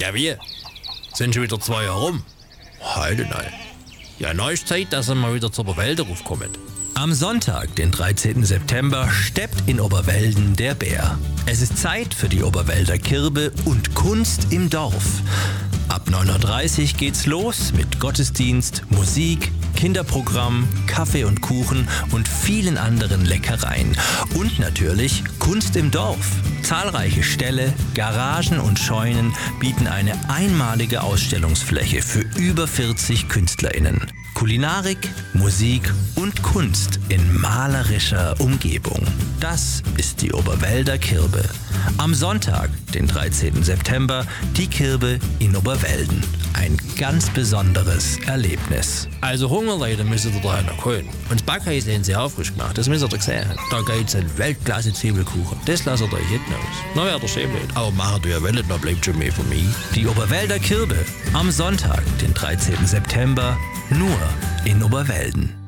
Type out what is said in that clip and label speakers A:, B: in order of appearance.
A: Ja, wie? Sind schon wieder 2 Jahre rum? Heute nein. Ja, neu ist Zeit, dass er mal wieder zur Oberwälder raufkommt.
B: Am Sonntag, den 13. September, steppt in Oberwelden der Bär. Es ist Zeit für die Oberwälder Kirbe und Kunst im Dorf. Ab 9.30 Uhr geht's los mit Gottesdienst, Musik, Kinderprogramm, Kaffee und Kuchen und vielen anderen Leckereien. Und natürlich Kunst im Dorf. Zahlreiche Ställe, Garagen und Scheunen bieten eine einmalige Ausstellungsfläche für über 40 KünstlerInnen. Kulinarik, Musik und Kunst in malerischer Umgebung. Das ist die Oberwälder Kirbe. Am Sonntag, den 13. September, die Kirbe in Oberwelden. Ein ganz besonderes Erlebnis.
A: Also Hungerleute müssen ihr da noch holen. Und das Backhaus haben sie aufrisch gemacht, das müsst ihr doch sehen. Da gibt's einen Weltklasse-Zwiebelkuchen. Das lasst ihr euch hinten aus. Na, wäre der schön blöd. Aber machen wir wollt, dann bleibt schon mehr von mir.
B: Die Oberwälder Kirbe. Am Sonntag, den 13. September, nur in Oberwelden.